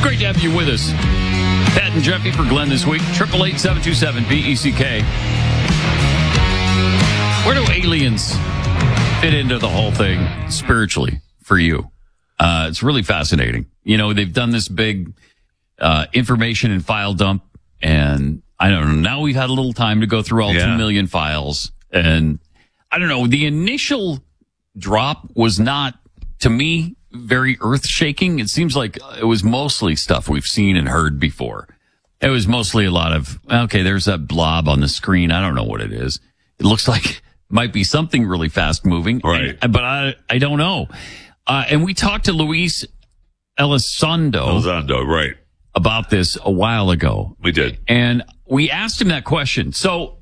great to have you with us. Pat and Jeffy for Glenn this week. 888-727-BECK. Where do aliens fit into the whole thing spiritually for you? It's really fascinating. You know, they've done this big information and file dump, and I don't know. Now we've had a little time to go through all 2 million files, and I don't know. The initial drop was not, to me, very earth-shaking. It seems like it was mostly stuff we've seen and heard before. It was mostly a lot of, okay, there's that blob on the screen. I don't know what it is. It looks like it might be something really fast-moving, right? But I don't know. And we talked to Luis Elizondo, right, about this a while ago. We did. And we asked him that question. So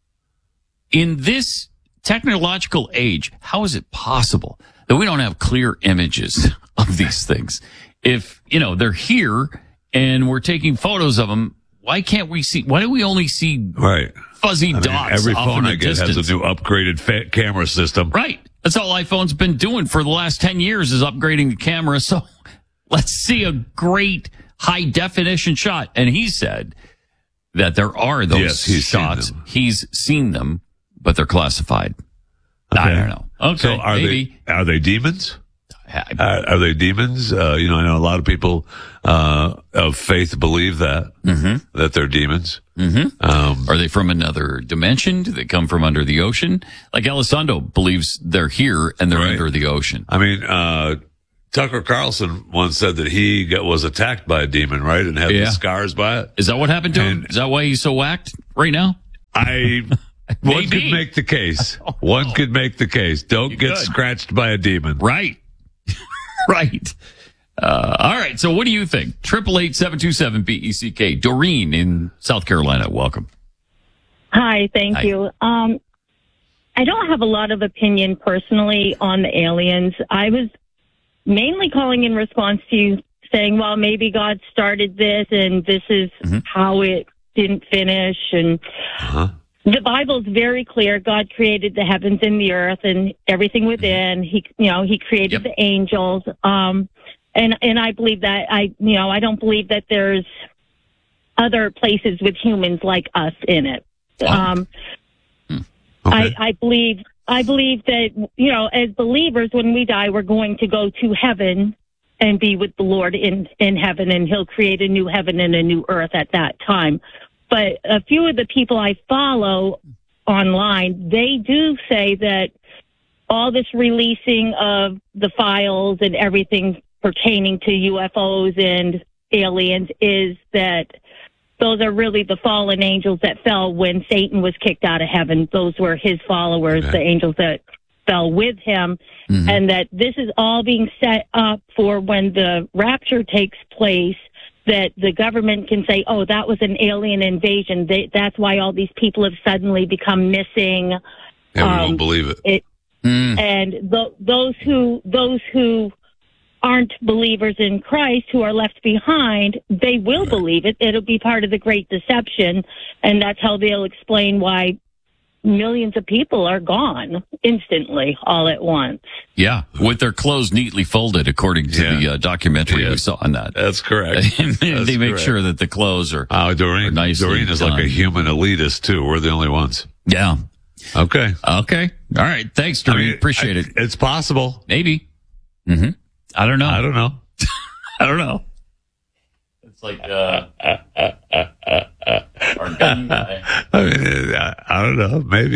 in this technological age, how is it possible that we don't have clear images of these things? If, you know, they're here and we're taking photos of them, why can't we see? Why do we only see fuzzy dots? Every off phone in the I get distance? has a new upgraded camera system. Right. That's all iPhone's been doing for the last 10 years is upgrading the camera. So let's see a great high definition shot. And he said that there are those shots. He's seen them, but they're classified. Okay. I don't know. Okay. So are they demons? Are they demons? I know a lot of people of faith believe that they're demons. Are they from another dimension? Do they come from under the ocean? Like Elizondo believes they're here and they're under the ocean. I mean, Tucker Carlson once said that he was attacked by a demon, right, and had the scars by it. Is that what happened to him? Is that why he's so whacked right now? One could make the case. One could make the case. Don't get scratched by a demon. Right. Right. All right. So what do you think? 888-727-BECK. Doreen in South Carolina. Welcome. Hi. Thank you. I don't have a lot of opinion personally on the aliens. I was mainly calling in response to you saying, well, maybe God started this and this is how it didn't finish. And the Bible's very clear. God created the heavens and the earth and everything within. He created the angels. And I believe that. I don't believe that there's other places with humans like us in it. I believe that, as believers, when we die, we're going to go to heaven and be with the Lord in heaven, and he'll create a new heaven and a new earth at that time. But a few of the people I follow online, they do say that all this releasing of the files and everything pertaining to UFOs and aliens is that those are really the fallen angels that fell when Satan was kicked out of heaven. Those were his followers, the angels that fell with him, and that this is all being set up for when the rapture takes place, that the government can say, oh, that was an alien invasion. That's why all these people have suddenly become missing. Yeah, we won't believe it. And those who aren't believers in Christ, who are left behind, they will believe it. It'll be part of the Great Deception, and that's how they'll explain why millions of people are gone instantly, all at once. Yeah, with their clothes neatly folded, according to the documentary we saw on that. That's correct. They make sure that the clothes are Doreen is done. like a human elitist, too. We're the only ones. Yeah. Okay. All right. Thanks, Doreen. Appreciate it. It's possible. Maybe. I don't know. I don't know. It's like our gun guy. I don't know. Maybe.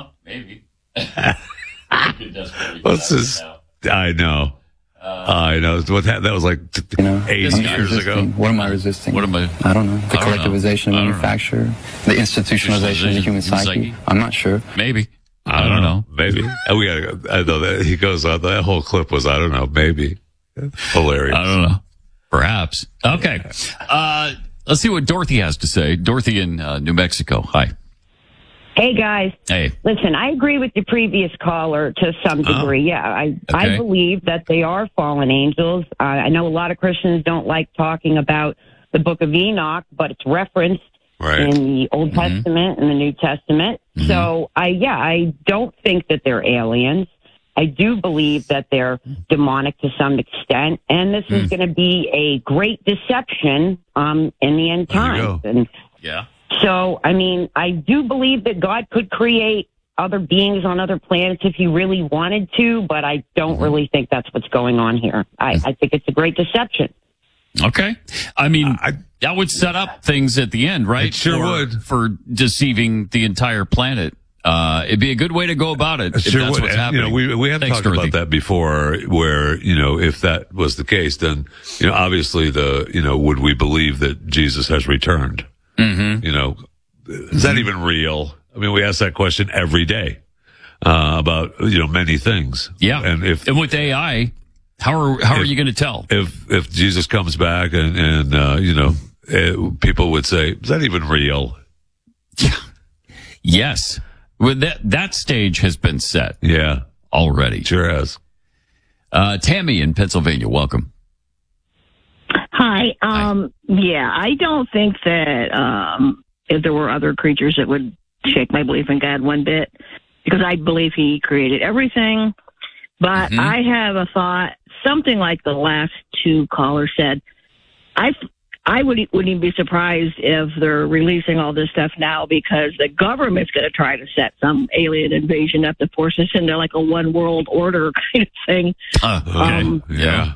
What's this? I know. I know. That was like 80 years ago. What am I resisting? What am I? I don't know. The collectivization of manufacture, the institutionalization of the human psyche. I'm not sure. Maybe. I don't know. Maybe. We gotta go. I know that he goes on. That whole clip was, I don't know, maybe. Hilarious. I don't know. Perhaps. Okay. Let's see what Dorothy has to say. Dorothy in New Mexico. Hi. Hey, guys. Hey. Listen, I agree with the previous caller to some degree. Yeah, I believe that they are fallen angels. I know a lot of Christians don't like talking about the book of Enoch, but it's referenced in the Old Testament and the New Testament. So, I don't think that they're aliens. I do believe that they're demonic to some extent, and this is going to be a great deception in the end times. And yeah. So, I mean, I do believe that God could create other beings on other planets if he really wanted to, but I don't really think that's what's going on here. I think it's a great deception. Okay. I mean, that would set up things at the end, right? It sure would. For deceiving the entire planet. It'd be a good way to go about it. If sure that's would. what's happening. We have talked about that before, where, if that was the case, then, obviously would we believe that Jesus has returned? Mm-hmm. Is that even real? I mean, we ask that question every day, about, many things. Yeah. And with AI, how are you going to tell? If Jesus comes back and people would say, is that even real? Yes. Well, that stage has been set. Yeah. Already. Sure has. Tammy in Pennsylvania, welcome. Hi. Yeah, I don't think that if there were other creatures it would shake my belief in God one bit, because I believe he created everything. But I have a thought, something like the last two callers said. I wouldn't even be surprised if they're releasing all this stuff now, because the government's going to try to set some alien invasion up to force us into like a one world order kind of thing. Okay. Yeah.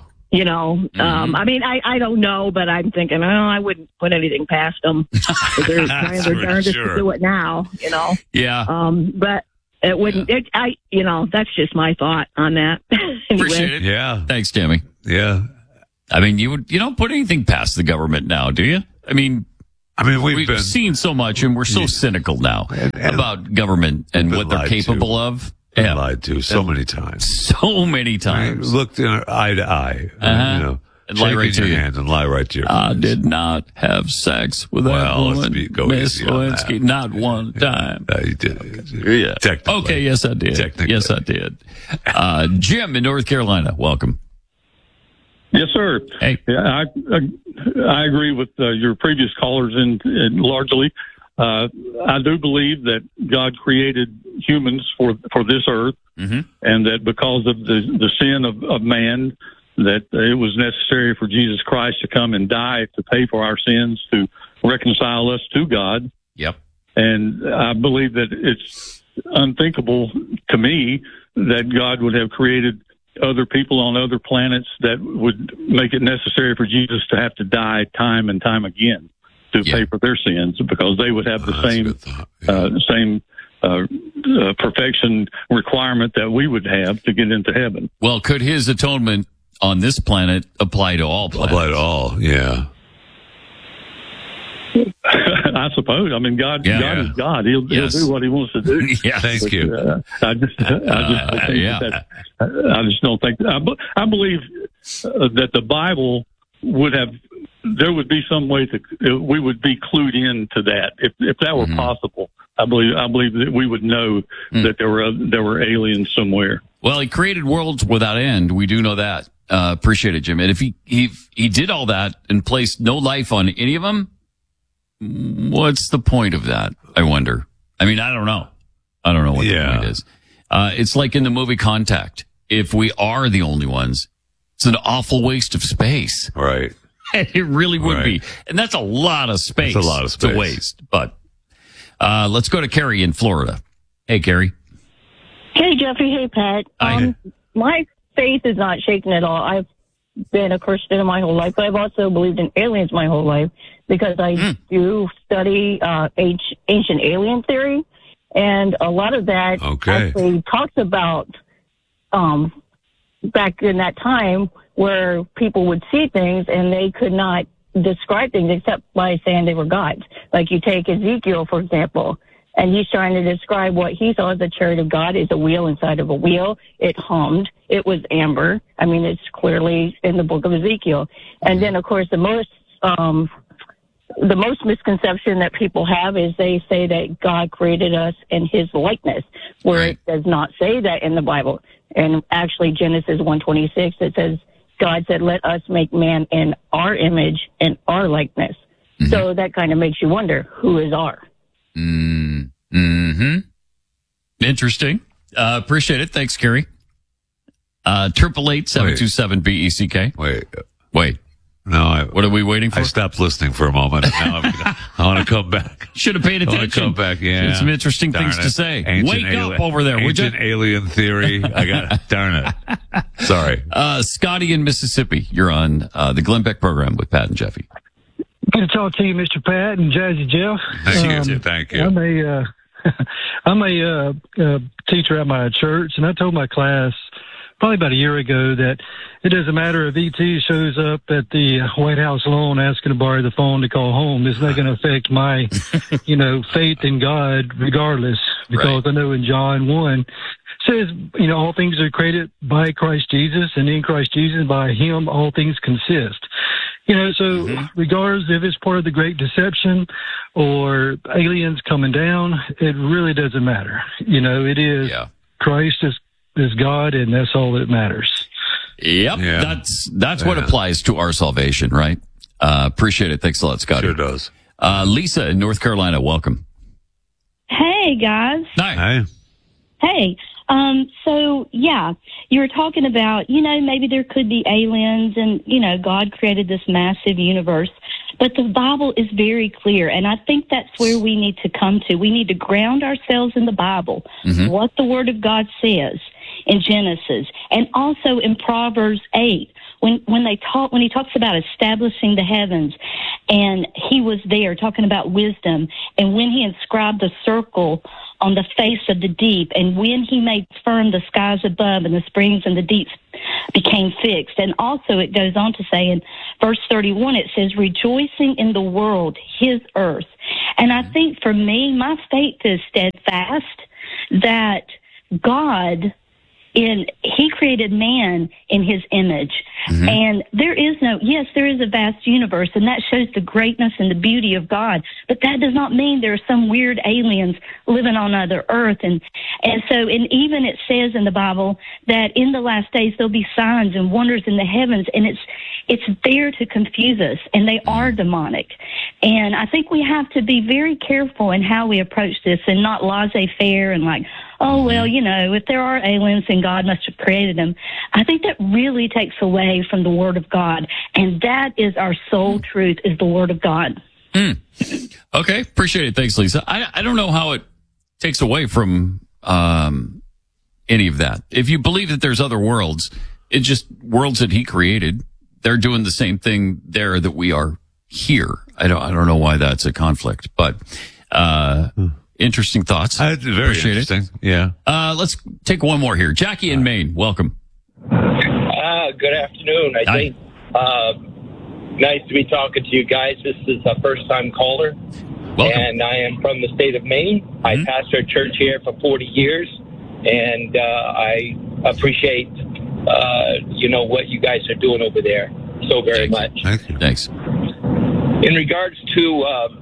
I mean, I don't know, but I'm thinking, I wouldn't put anything past them. They're trying their darndest to do it now, Yeah. But it wouldn't, that's just my thought on that. Anyway. Appreciate it. Yeah. Thanks, Tammy. Yeah. I mean, you don't put anything past the government now, do you? I mean, we've seen so much, and we're so cynical now about government and what they're capable of. Yeah. Lied to so many times. So many times. Looked eye to eye. And lie right to your hand and lie right to your face. I did not have sex with that woman, Miss Lewinsky. Not one time. You did. Yeah. Technically. Okay, yes, I did. Technically. Yes, I did. Jim in North Carolina, welcome. Yes, sir. Hey. Yeah, I agree with your previous callers in largely. I do believe that God created humans for this earth, and that because of the sin of man, that it was necessary for Jesus Christ to come and die to pay for our sins, to reconcile us to God. Yep. And I believe that it's unthinkable to me that God would have created other people on other planets that would make it necessary for Jesus to have to die time and time again to pay for their sins, because they would have the same perfection requirement that we would have to get into heaven. Well, could his atonement on this planet apply to all planets? Apply to all, yeah. I suppose. I mean, God is God. He'll do what he wants to do. Thank you. I just don't think. I believe that the Bible would have. There would be some way we would be clued in to that if that were possible. I believe that we would know that there were aliens somewhere. Well, he created worlds without end. We do know that. Appreciate it, Jim. And if he did all that and placed no life on any of them, what's the point of that? I wonder. I mean, I don't know. I don't know what the point is. It's like in the movie Contact. If we are the only ones, it's an awful waste of space. Right. It really would be. And that's a lot of space. That's a lot of space to waste. But let's go to Carrie in Florida. Hey, Carrie. Hey, Jeffrey. Hey, Pat. My faith is not shaken at all. I've been a Christian my whole life, but I've also believed in aliens my whole life, because I do study ancient alien theory, and a lot of that actually talks about back in that time where people would see things and they could not describe things except by saying they were gods. Like you take Ezekiel, for example, and he's trying to describe what he saw as a chariot of God is a wheel inside of a wheel. It hummed. It was amber. I mean, it's clearly in the book of Ezekiel. And then, of course, the most misconception that people have is they say that God created us in his likeness, where it does not say that in the Bible. And actually, Genesis 1:26, it says, God said, let us make man in our image and our likeness. So that kind of makes you wonder, who is our? Interesting. Appreciate it. Thanks, Carrie. 888-727-BECK. Wait. No, what are we waiting for? I stopped listening for a moment. Now I want to come back. Should have paid attention. I want to come back. Yeah, some interesting things to say. Wake up over there, would you? Ancient alien theory. I got it. Darn it. Sorry. Scotty in Mississippi, you're on the Glenn Beck program with Pat and Jeffy. Good to talk to you, Mr. Pat and Jazzy Jeff. Thank you. I'm a teacher at my church, and I told my class probably about a year ago that it doesn't matter if ET shows up at the White House lawn asking to borrow the phone to call home. It's not going to affect my, faith in God regardless, because I know in John 1 says, all things are created by Christ Jesus, and in Christ Jesus, by him, all things consist. So regardless if it's part of the Great Deception or aliens coming down, it really doesn't matter. It is Christ is God, and that's all that matters. Yep. Yeah. That's what applies to our salvation, right? Appreciate it. Thanks a lot, Scotty. Sure does. Lisa in North Carolina, welcome. Hey, guys. Hi. Hey. You were talking about, maybe there could be aliens and, God created this massive universe. But the Bible is very clear, and I think that's where we need to come to. We need to ground ourselves in the Bible, what the Word of God says in Genesis, and also in Proverbs 8. When he talks about establishing the heavens, and he was there talking about wisdom, and when he inscribed the circle on the face of the deep, and when he made firm the skies above, and the springs and the deeps became fixed. And also it goes on to say in verse 31, it says, rejoicing in the world, his earth. And I think for me, my faith is steadfast that God, he created man in his image. And there is a vast universe, and that shows the greatness and the beauty of God. But that does not mean there are some weird aliens living on other earth. And even it says in the Bible that in the last days there'll be signs and wonders in the heavens, and it's there to confuse us, and they are demonic. And I think we have to be very careful in how we approach this, and not laissez-faire and like, oh, well, if there are aliens, then God must have created them. I think that really takes away from the Word of God, and that is our sole truth, is the Word of God. Okay, appreciate it. Thanks, Lisa. I don't know how it takes away from any of that. If you believe that there's other worlds, it's just worlds that he created. They're doing the same thing there that we are here. I don't know why that's a conflict, but interesting thoughts. Very Appreciate interesting. It. Yeah. Let's take one more here. Jackie in Maine, welcome. Good afternoon. I think nice to be talking to you guys. This is a first-time caller. Welcome. And I am from the state of Maine. I pastor a church here for 40 years, and I appreciate, what you guys are doing over there so very much. Thank you. Thanks. In regards to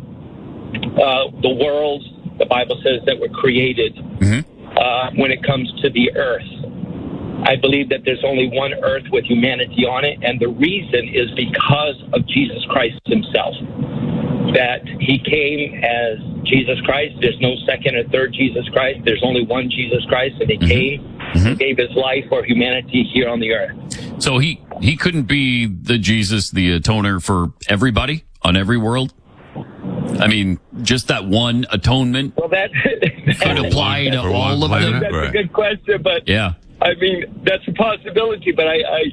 the world, the Bible says that we're created when it comes to the earth. I believe that there's only one earth with humanity on it, and the reason is because of Jesus Christ himself. That he came as Jesus Christ. There's no second or third Jesus Christ. There's only one Jesus Christ, and he came and gave his life for humanity here on the earth. So he couldn't be the Jesus, the atoner for everybody on every world? I mean, just that one atonement could apply to all of them? That's a good question, but yeah. I mean, that's a possibility, but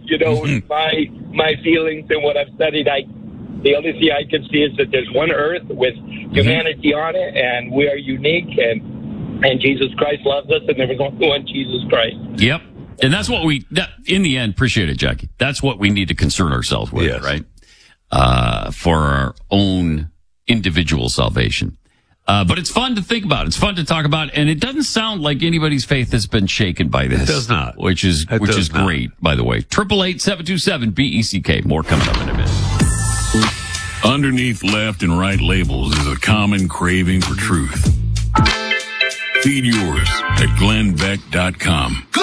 my feelings and what I've studied, the only thing I can see is that there's one earth with humanity on it, and we are unique, and Jesus Christ loves us, and there was only one Jesus Christ. Yep. And that's what in the end, appreciate it, Jackie. That's what we need to concern ourselves with, right? For our own individual salvation. But it's fun to think about. It's fun to talk about, and it doesn't sound like anybody's faith has been shaken by this. It does not. Which is great, by the way. 888-727-BECK. More coming up in a minute. Underneath left and right labels is a common craving for truth. Feed yours at glennbeck.com.